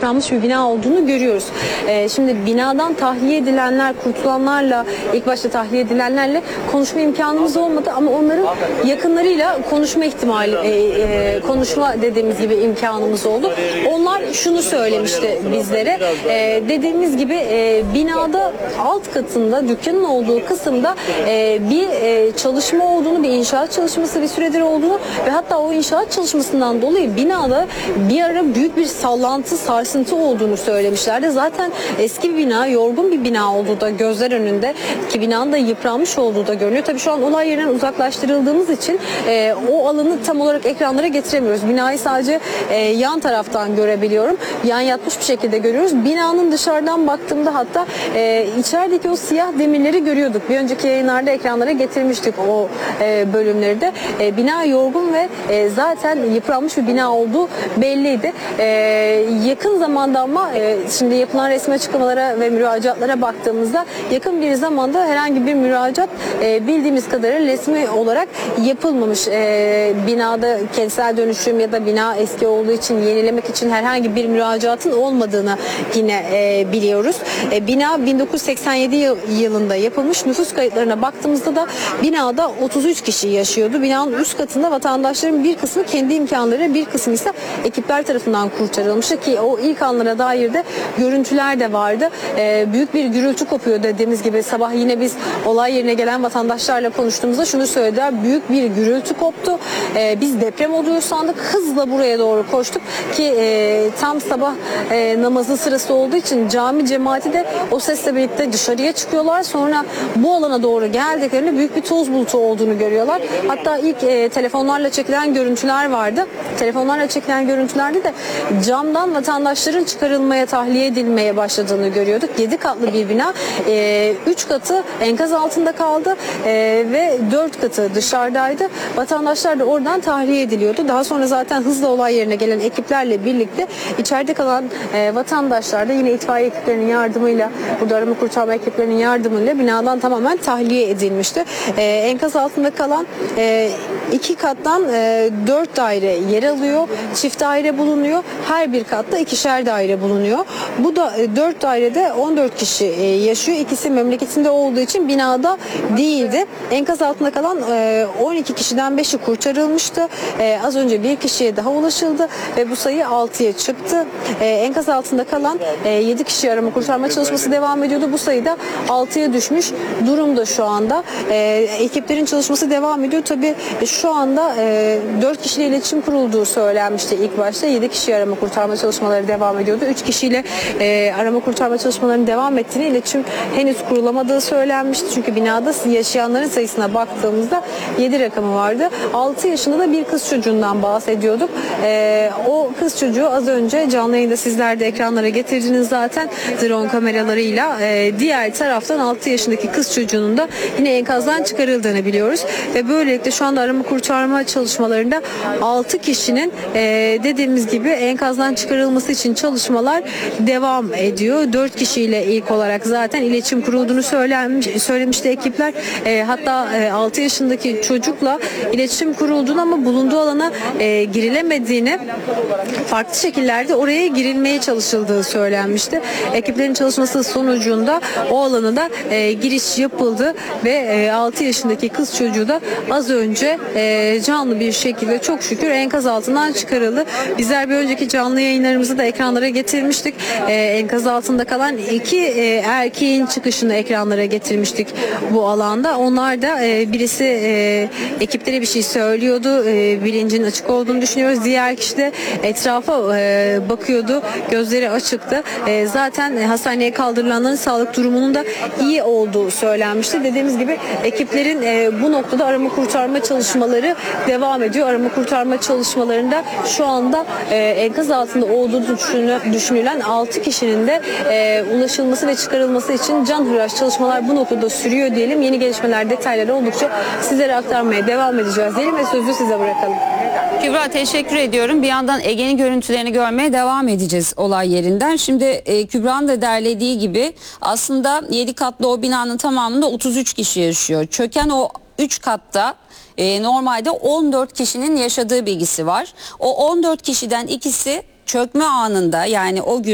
yıpranmış bir bina olduğunu görüyoruz. Şimdi binadan tahliye edilenler, kurtulanlarla, ilk başta tahliye edilenlerle konuşma imkanımız olmadı ama onların yakınlarıyla konuşma ihtimali, konuşma dediğimiz gibi imkanımız oldu. Onlar şunu söylemişti bizlere. Dediğimiz gibi binada alt katında, dükkanın olduğu kısımda bir çalışma olduğunu, bir inşaat çalışması bir süredir olduğunu ve hatta o inşaat çalışmasından dolayı binada bir ara büyük bir sallantı, sarsıntı olduğunu söylemişlerdi. Zaten eski bir bina, yorgun bir bina olduğu da gözler önünde ki binanın da yıpranmış olduğu da görünüyor. Tabii şu an olay yerinden uzaklaştırıldığımız için o alanı tam olarak ekranlara getiremiyoruz. Binayı sadece yan taraftan görebiliyorum. Yan yatmış bir şekilde görüyoruz. Binanın dışarıdan baktığımda hatta içerideki o siyah demirleri görüyorduk. Bir önceki yayınlarda ekranlara getirmiştik o bölümleri de. Bina yorgun ve zaten yıpranmış bir bina olduğu belliydi. Yakın zamanda ama şimdi yapılan resmi açıklamalara ve müracaatlara baktığımızda yakın bir zamanda herhangi bir müracaat bildiğimiz kadarıyla resmi olarak yapılmamış. Binada kentsel dönüşüm ya da bina eski olduğu için yenilemek için herhangi bir müracaatın olmadığını yine biliyoruz. Bina 1987 yılında yapılmış. Nüfus kayıtlarına baktığımızda da binada 33 kişi yaşıyordu. Binanın üst katında vatandaşların bir kısmı kendi imkanları, bir kısmı ise ekipler tarafından kurtarılmıştı ki o ilk anlara dair de görüntüler de vardı. Büyük bir gürültü kopuyor dediğimiz gibi. Sabah yine biz olay yerine gelen vatandaşlarla konuştuğumuzda şunu söylediler. Büyük bir gürültü koptu. Biz deprem oluyor sandık. Hızla buraya doğru koştuk ki tam sabah namazı sırası olduğu için cami cemaati de o sesle birlikte dışarıya çıkıyorlar. Sonra bu alana doğru geldiklerinde büyük bir toz bulutu olduğunu görüyorlar. Hatta ilk telefonlarla çekilen görüntüler vardı. Telefonlarla çekilen görüntülerde de camdan vatandaşların çıkarılmaya, tahliye edilmeye başladığını görüyorduk. 7 katlı bir bina. 3 katı enkaz altında kaldı ve 4 katı dışarıdaydı. Vatandaşlar da oradan tahliye ediliyordu. Daha sonra zaten hızla olay yerine gelen ekiplerle birlikte içeride kalan vatandaşlar da yine itfaiye ekiplerinin yardımıyla, burada arama kurtarma ekiplerinin yardımıyla binadan tamamen tahliye edilmişti. Enkaz altında kalan 2 kattan 4 daire yer alıyor. Çift daire bulunuyor. Her bir katta 2'şer daire bulunuyor. Bu da 4 dairede 14 kişi yaşıyor. İkisi memleketinde olduğu için binada değildi. Enkaz altında kalan 12 kişiden 5'i kurtarılmıştı. Az önce bir kişiye daha ulaşıldı ve bu sayı 6'ya çıktı. Enkaz altında kalan 7 kişi arama kurtarma çalışması devam ediyordu. Bu sayı da 6'ya düşmüş durumda şu anda. Ekiplerin çalışması devam ediyor. Tabii şu anda 4 kişiyle iletişim kurulduğu söylenmişti ilk başta. 7 kişi arama kurtarma çalışmaları devam ediyordu. 3 kişiyle arama kurtarma çalışmalarının devam ettiğini, iletişim henüz kurulamadığı söylenmişti. Çünkü binada yaşayanların sayısına baktığımızda 7 rakamı vardı. 6 yaşında da bir kız çocuğundan bahsediyorduk. O kız çocuğu az önce canlı yayında sizler de ekranlara getirdiniz zaten drone kameralarıyla. Diğer taraftan 6 yaşındaki kız çocuğunun da yine enkazdan çıkarıldığını biliyoruz. Ve böylelikle şu anda arama kurtarma çalışmalarında 6 kişinin dediğimiz gibi enkazdan çıkarılması için çalışmalar devam ediyor. 4 kişiyle ilk olarak zaten iletişim kurulduğunu söylemişti ekipler. Hatta 6 yaşındaki çocukla iletişim kurulduğunu ama bulunduğu alana girilemediğini, farklı şekillerde oraya girilmeye çalışıldığı söylenmişti. Ekiplerin çalışması sonucunda o alana da giriş yapıldı ve 6 yaşındaki kız çocuğu da az önce canlı bir şekilde çok şükür enkaz altından çıkarıldı. Bizler bir önceki canlı yayınlarımızı da ekranlara getirmiştik. Enkaz altında kalan 2 erkeğin çıkışını ekranlara getirmiştik bu alanda. Onlar da birisi ekiplere bir şey söylüyordu. Bilincinin açık olduğunu düşünüyoruz. Diğer kişi de etrafa bakıyordu. Gözleri açıktı. Zaten hastaneye kaldırılanların sağlık durumunun da iyi olduğu söylenmişti. Dediğimiz gibi ekiplerin bu noktada arama kurtarma çalışmaları devam ediyor. Arama kurtarma çalışmalarında şu anda enkaz altında olduğu düşünülen 6 kişinin de ulaşılması ve çıkarılması için canhıraş çalışmalar bu noktada sürüyor diyelim. Yeni gelişmeler, detayları oldukça sizlere aktarmaya devam edeceğiz diyelim ve sözü size bırakalım. Kübra, teşekkür ediyorum. Bir yandan Ege'nin görüntülerini görmeye devam edeceğiz olay yerinden. Şimdi Kübra'nın da derlediği gibi aslında 7 katlı o binanın tamamında 33 kişi yaşıyor. Çöken o 3 katta normalde 14 kişinin yaşadığı bilgisi var. O 14 kişiden ikisi çökme anında, yani o gün